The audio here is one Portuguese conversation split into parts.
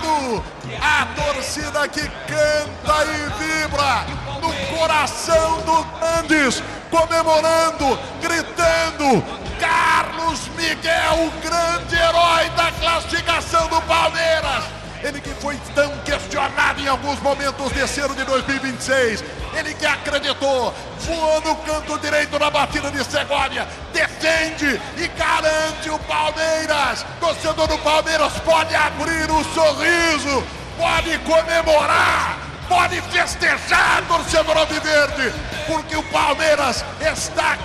gritando, a torcida que canta e vibra no coração do Andes, comemorando, gritando, Carlos Miguel, o grande herói da classificação do Palmeiras. Ele que foi tão questionado em alguns momentos desse ano de 2026. Ele que acreditou, voou no canto direito na batida de Segovia, defende e garante o Palmeiras. Torcedor do Palmeiras pode abrir um sorriso, pode comemorar, pode festejar, torcedor alviverde, porque o Palmeiras está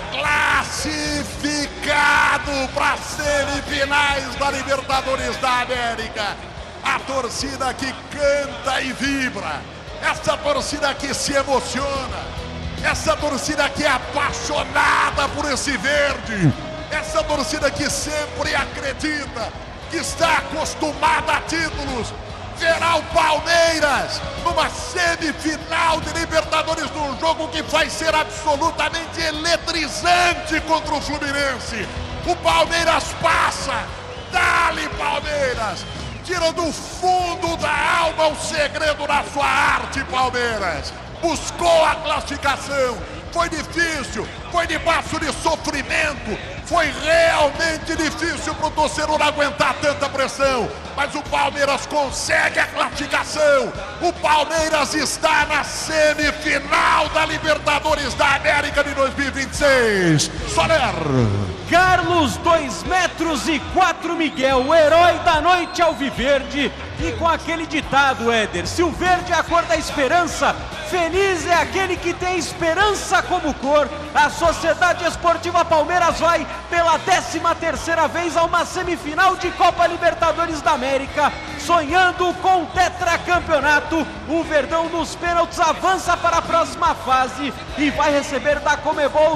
classificado para as semifinais da Libertadores da América. A torcida que canta e vibra, essa torcida que se emociona, essa torcida que é apaixonada por esse verde, essa torcida que sempre acredita, que está acostumada a títulos, verá o Palmeiras numa semifinal de Libertadores, num jogo que vai ser absolutamente eletrizante contra o Fluminense. O Palmeiras passa, dá-lhe Palmeiras! Tira do fundo da alma o segredo da sua arte, Palmeiras. Buscou a classificação. Foi difícil, foi debaixo de sofrimento. Foi realmente difícil para o torcedor aguentar tanta pressão. Mas o Palmeiras consegue a classificação. O Palmeiras está na semifinal da Libertadores da América de 2026. Soler. Carlos, 2 metros e 4 Miguel, o herói da noite alviverde. E com aquele ditado, Éder, se o verde é a cor da esperança, feliz é aquele que tem esperança como cor. A Sociedade Esportiva Palmeiras vai pela 13ª vez a uma semifinal de Copa Libertadores da América, sonhando com o tetracampeonato. O Verdão nos pênaltis avança para a próxima fase e vai receber da Conmebol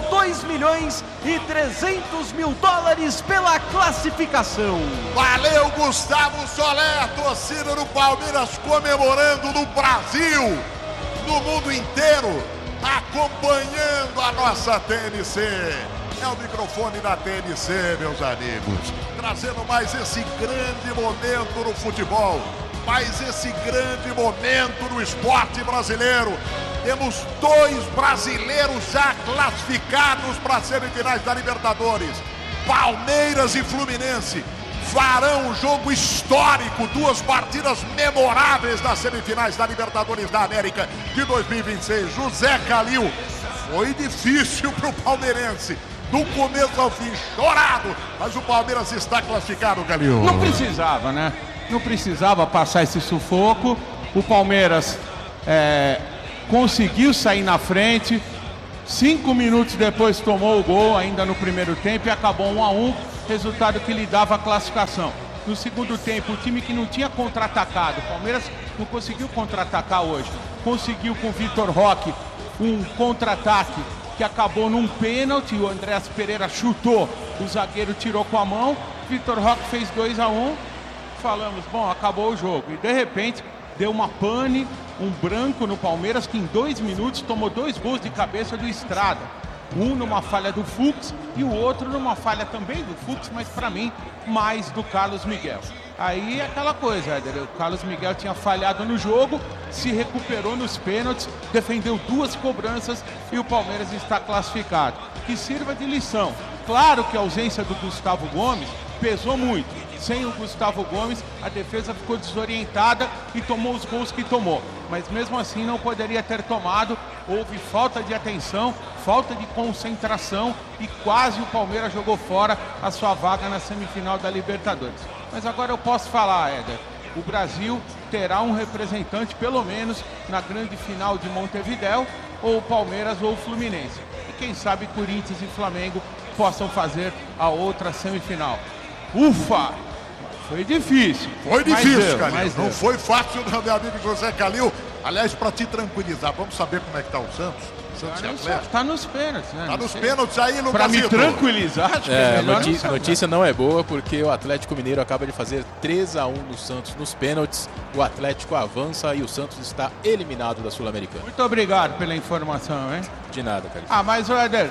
$2.300.000 pela classificação. Valeu, Gustavo Soler, torcida do Palmeiras comemorando no Brasil, no mundo inteiro, acompanhando a nossa TNC. É o microfone da TNC, meus amigos, trazendo mais esse grande momento no futebol, mais esse grande momento no esporte brasileiro. Temos 2 brasileiros já classificados para as semifinais da Libertadores. Palmeiras e Fluminense farão um jogo histórico, 2 partidas memoráveis das semifinais da Libertadores da América de 2026. José Calil, foi difícil para o palmeirense, do começo ao fim, chorado, mas o Palmeiras está classificado, Calil. Não precisava, né? Não precisava passar esse sufoco. O Palmeiras conseguiu sair na frente. 5 minutos depois tomou o gol, ainda no primeiro tempo, e acabou 1-1, resultado que lhe dava a classificação. No segundo tempo, o time que não tinha contra-atacado, o Palmeiras não conseguiu contra-atacar hoje, conseguiu com o Vitor Roque um contra-ataque que acabou num pênalti. O Andréas Pereira chutou, o zagueiro tirou com a mão, Vitor Roque fez 2-1, falamos, bom, acabou o jogo, e de repente deu uma pane, um branco no Palmeiras, que em 2 minutos tomou 2 gols de cabeça do Estrada. Um numa falha do Fux e o outro numa falha também do Fux, mas para mim mais do Carlos Miguel. Aí é aquela coisa, Éder, o Carlos Miguel tinha falhado no jogo, se recuperou nos pênaltis, defendeu 2 cobranças e o Palmeiras está classificado. Que sirva de lição. Claro que a ausência do Gustavo Gomes pesou muito. Sem o Gustavo Gomes, a defesa ficou desorientada e tomou os gols que tomou. Mas mesmo assim não poderia ter tomado. Houve falta de atenção, falta de concentração e quase o Palmeiras jogou fora a sua vaga na semifinal da Libertadores. Mas agora eu posso falar, Éder, o Brasil terá um representante pelo menos na grande final de Montevidéu, ou o Palmeiras ou o Fluminense. E quem sabe Corinthians e Flamengo possam fazer a outra semifinal. Ufa! Foi difícil. Foi difícil, Calil. Não foi fácil, meu amigo José Calil. Aliás, para te tranquilizar, vamos saber como é que está o Santos? Santos e Atlético. Está nos pênaltis, né? Está nos pênaltis aí, Lucas. Para me tranquilizar, acho que é melhor a notícia não é boa, porque o Atlético Mineiro acaba de fazer 3-1 no Santos nos pênaltis. O Atlético avança e o Santos está eliminado da Sul-Americana. Muito obrigado pela informação, hein? De nada, cara. Mas, Éder,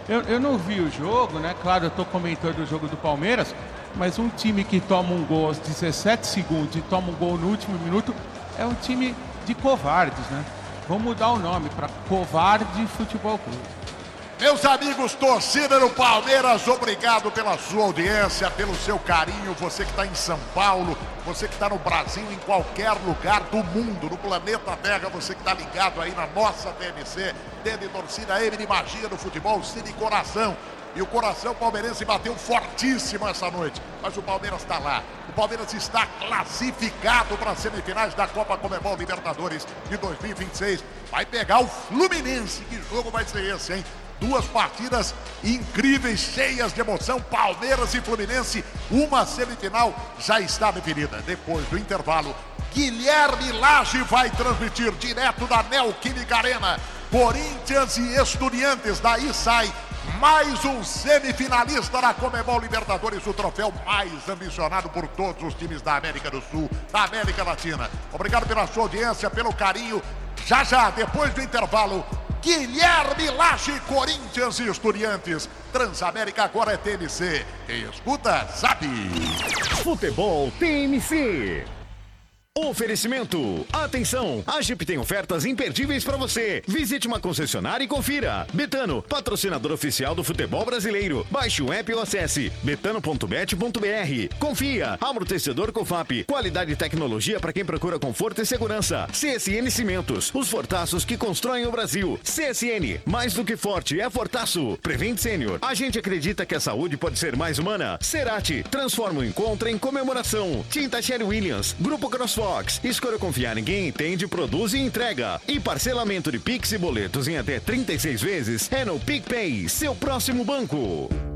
Eu não vi o jogo, né? Claro, eu tô comentando o jogo do Palmeiras, mas um time que toma um gol aos 17 segundos e toma um gol no último minuto é um time de covardes, né? Vamos mudar o nome para Covarde Futebol Clube. Meus amigos, torcida do Palmeiras, obrigado pela sua audiência, pelo seu carinho. Você que está em São Paulo, você que está no Brasil, em qualquer lugar do mundo, no planeta Terra, você que está ligado aí na nossa TMC, teve torcida M de magia do futebol, Cine Coração. E o coração palmeirense bateu fortíssimo essa noite, mas o Palmeiras está lá. O Palmeiras está classificado para as semifinais da Copa Conmebol Libertadores de 2026. Vai pegar o Fluminense. Que jogo vai ser esse, hein? Duas partidas incríveis, cheias de emoção. Palmeiras e Fluminense, uma semifinal já está definida. Depois do intervalo, Guilherme Lage vai transmitir direto da Neoquímica Arena. Corinthians e Estudiantes, daí sai mais um semifinalista da Conmebol Libertadores, o troféu mais ambicionado por todos os times da América do Sul, da América Latina. Obrigado pela sua audiência, pelo carinho. Já, depois do intervalo, Guilherme Lage, Corinthians e Estudiantes. Transamérica agora é TMC. Quem escuta, sabe. Futebol TMC. Oferecimento. Atenção, a Jeep tem ofertas imperdíveis para você. Visite uma concessionária e confira. Betano, patrocinador oficial do futebol brasileiro. Baixe o app ou acesse betano.bet.br. Confia. Amortecedor Cofap. Qualidade e tecnologia para quem procura conforto e segurança. CSN Cimentos, os fortaços que constroem o Brasil. CSN, mais do que forte, é fortaço. Prevent Sênior, a gente acredita que a saúde pode ser mais humana. Cerati, transforma o encontro em comemoração. Tinta Sherry Williams, Grupo CrossFox. Escolha confiar em quem entende, produz e entrega. E parcelamento de Pix e boletos em até 36 vezes é no PicPay, seu próximo banco.